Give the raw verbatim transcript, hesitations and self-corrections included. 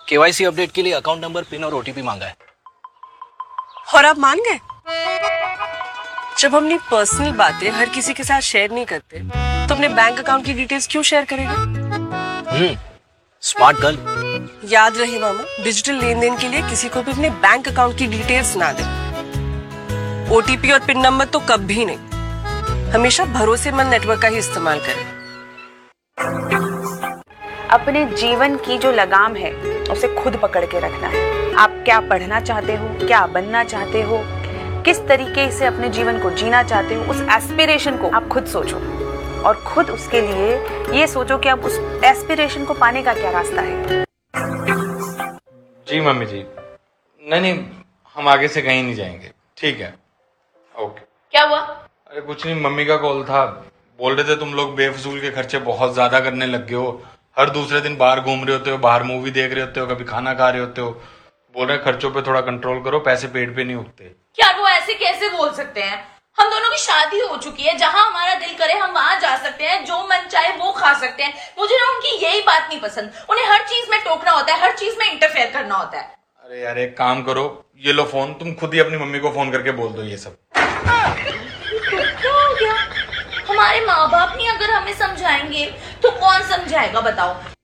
KYC update के लिए account number, pin और ओटीपी मांगा है। और आप मान गए? जब हम अपनी पर्सनल बातें हर किसी के साथ शेयर नहीं करते तो अपने बैंक अकाउंट की डिटेल्स क्यों शेयर करेगा? हम्म, स्मार्ट गर्ल। याद रहे मामा, डिजिटल लेन देन के लिए किसी को भी अपने बैंक अकाउंट की डिटेल्स ना दें। ओटीपी और पिन नंबर तो कभी नहीं। हमेशा भरोसेमंद नेटवर्क का ही इस्तेमाल करें। अपने जीवन की जो लगाम है उसे खुद पकड़ के रखना है। आप क्या पढ़ना चाहते हो, क्या बनना चाहते हो, किस तरीके से अपने जीवन को जीना चाहते हो, उस एस्पिरेशन को आप खुद सोचो और खुद उसके लिए ये सोचो कि अब उस एस्पिरेशन को पाने का क्या रास्ता है। जी मम्मी जी, नहीं नहीं, हम आगे से कहीं नहीं जाएंगे, ठीक है, ओके। क्या हुआ? अरे कुछ नहीं, मम्मी का कॉल था, बोल रहे थे तुम लोग बेफजूल के खर्चे बहुत ज्यादा करने लग गए हो, हर दूसरे दिन बाहर घूम रहे होते हो, बाहर मूवी देख रहे होते हो, कभी खाना खा रहे होते हो, बोल रहे खर्चों पे थोड़ा कंट्रोल करो, पैसे पेट पे नहीं उठते। क्या वो ऐसे कैसे बोल सकते हैं? हम दोनों की शादी हो चुकी है, जहां हमारा दिल करे हम वहां जा सकते हैं, जो मन चाहे वो खा सकते हैं। मुझे ना उनकी यही बात नहीं पसंद, उन्हें हर चीज में टोकना होता है, हर चीज में इंटरफेयर करना होता है। अरे यार एक काम करो, ये लो फोन, तुम खुद ही अपनी मम्मी को फोन करके बोल दो ये सब। क्या हो गया? हमारे माँ बाप नहीं अगर हमें समझाएंगे तो कौन समझाएगा बताओ?